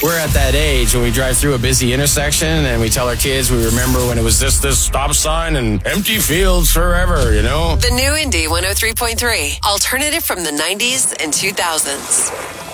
We're at that age when we drive through a busy intersection and we tell our kids we remember when it was this stop sign and empty fields forever, you know? The new Indy 103.3, alternative from the 90s and 2000s.